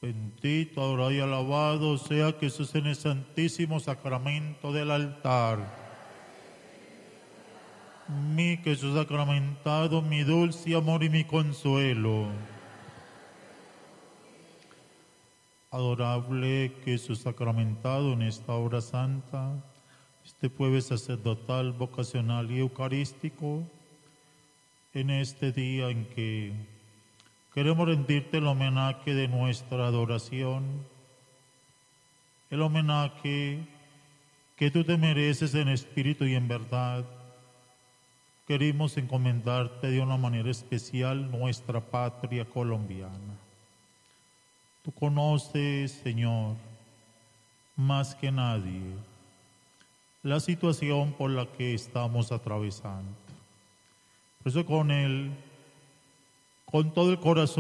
Bendito, adorado y alabado sea Jesús en el santísimo sacramento del altar. Mi Jesús sacramentado, mi dulce amor y mi consuelo. Adorable Jesús sacramentado en esta hora santa, este jueves sacerdotal, vocacional y eucarístico, en este día en que queremos rendirte el homenaje de nuestra adoración, el homenaje que tú te mereces en espíritu y en verdad. Queremos encomendarte de una manera especial nuestra patria colombiana. Tú conoces, Señor, más que nadie, la situación por la que estamos atravesando. Por eso con todo el corazón